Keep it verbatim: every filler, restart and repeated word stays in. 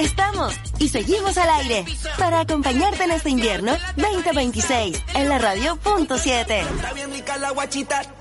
Estamos y seguimos al aire para acompañarte en este invierno veinte veintiséis en la radio punto siete. Está bien rica la guachita.